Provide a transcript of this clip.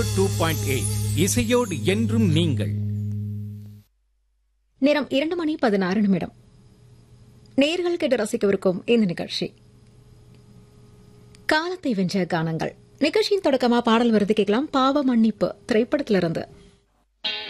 2.8 இசையோடு என்றும் நீங்கள். நேரம் 2:16. நேர்கள் கேட்டு ரசிக்கவிருக்கும் இந்த நிகழ்ச்சி காலத்தை வென்ற கானங்கள். நிகழ்ச்சியின் தொடக்கமா பாடல் வருது கேட்கலாம். பாவ மன்னிப்பு திரைப்படத்திலிருந்து.